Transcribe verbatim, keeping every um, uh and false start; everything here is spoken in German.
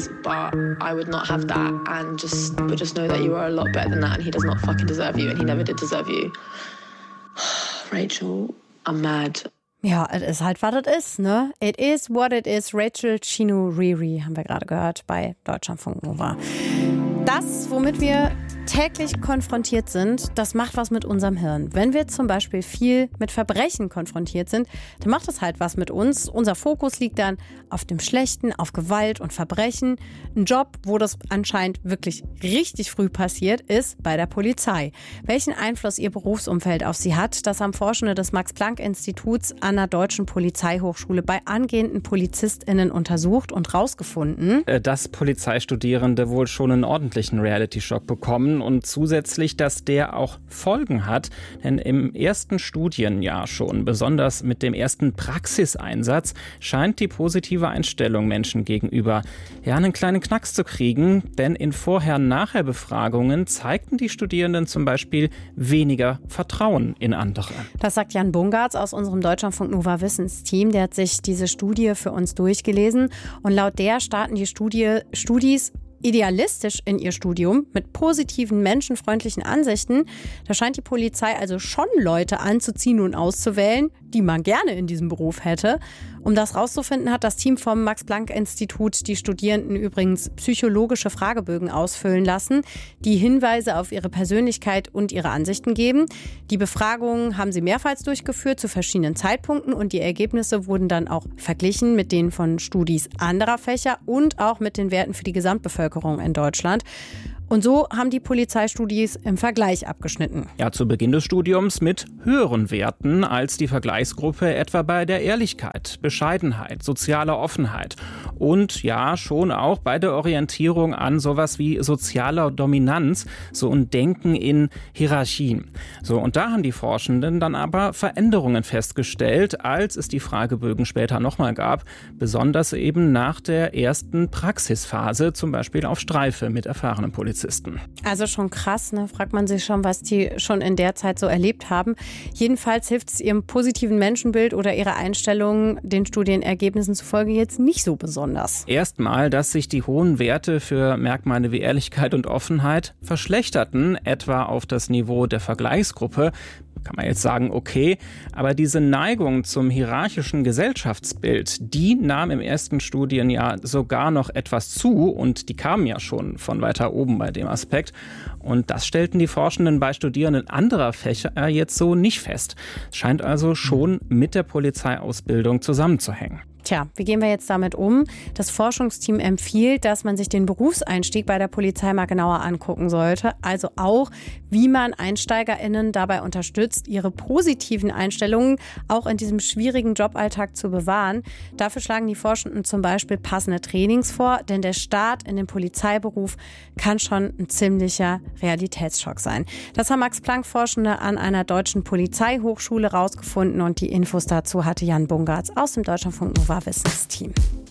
this, but I would not have that and just would just know that you are a lot better than that and he does not fucking deserve you and he never did deserve you. Rachel, I'm mad. Ja, es ist halt, was es ist, ne? It is what it is. Rachel Chinouriri haben wir gerade gehört bei Deutschlandfunk Nova. Das, womit wir täglich konfrontiert sind, das macht was mit unserem Hirn. Wenn wir zum Beispiel viel mit Verbrechen konfrontiert sind, dann macht das halt was mit uns. Unser Fokus liegt dann auf dem Schlechten, auf Gewalt und Verbrechen. Ein Job, wo das anscheinend wirklich richtig früh passiert, ist bei der Polizei. Welchen Einfluss ihr Berufsumfeld auf sie hat, das haben Forschende des Max-Planck-Instituts an der Deutschen Polizeihochschule bei angehenden PolizistInnen untersucht und rausgefunden, dass Polizeistudierende wohl schon einen ordentlichen Reality-Schock bekommen und zusätzlich, dass der auch Folgen hat. Denn im ersten Studienjahr schon, besonders mit dem ersten Praxiseinsatz, scheint die positive Einstellung Menschen gegenüber ja einen kleinen Knacks zu kriegen. Denn in Vorher-Nachher-Befragungen zeigten die Studierenden zum Beispiel weniger Vertrauen in andere. Das sagt Jan Bungartz aus unserem Deutschlandfunk Nova Wissensteam. Der hat sich diese Studie für uns durchgelesen. Und laut der starten die Studie, Studis idealistisch in ihr Studium mit positiven, menschenfreundlichen Ansichten. Da scheint die Polizei also schon Leute anzuziehen und auszuwählen, die man gerne in diesem Beruf hätte. Um das rauszufinden, hat das Team vom Max-Planck-Institut die Studierenden übrigens psychologische Fragebögen ausfüllen lassen, die Hinweise auf ihre Persönlichkeit und ihre Ansichten geben. Die Befragungen haben sie mehrfach durchgeführt zu verschiedenen Zeitpunkten und die Ergebnisse wurden dann auch verglichen mit denen von Studis anderer Fächer und auch mit den Werten für die Gesamtbevölkerung in Deutschland. Und so haben die Polizeistudis im Vergleich abgeschnitten. Ja, zu Beginn des Studiums mit höheren Werten als die Vergleichsgruppe etwa bei der Ehrlichkeit, Bescheidenheit, sozialer Offenheit und ja, schon auch bei der Orientierung an sowas wie sozialer Dominanz, so ein Denken in Hierarchien. So, und da haben die Forschenden dann aber Veränderungen festgestellt, als es die Fragebögen später nochmal gab, besonders eben nach der ersten Praxisphase, zum Beispiel auf Streife mit erfahrenen Polizisten. Also schon krass, ne? Fragt man sich schon, was die schon in der Zeit so erlebt haben. Jedenfalls hilft es ihrem positiven Menschenbild oder ihrer Einstellung den Studienergebnissen zufolge jetzt nicht so besonders. Erstmal, dass sich die hohen Werte für Merkmale wie Ehrlichkeit und Offenheit verschlechterten, etwa auf das Niveau der Vergleichsgruppe. Kann man jetzt sagen, okay, aber diese Neigung zum hierarchischen Gesellschaftsbild, die nahm im ersten Studienjahr sogar noch etwas zu und die kamen ja schon von weiter oben bei dem Aspekt. Und das stellten die Forschenden bei Studierenden anderer Fächer jetzt so nicht fest. Es scheint also schon mit der Polizeiausbildung zusammenzuhängen. Tja, wie gehen wir jetzt damit um? Das Forschungsteam empfiehlt, dass man sich den Berufseinstieg bei der Polizei mal genauer angucken sollte. Also auch, wie man EinsteigerInnen dabei unterstützt, ihre positiven Einstellungen auch in diesem schwierigen Joballtag zu bewahren. Dafür schlagen die Forschenden zum Beispiel passende Trainings vor, denn der Start in den Polizeiberuf kann schon ein ziemlicher Realitätsschock sein. Das haben Max-Planck-Forschende an einer deutschen Polizeihochschule rausgefunden und die Infos dazu hatte Jan Bungartz aus dem Deutschlandfunk Nova Wissensteam.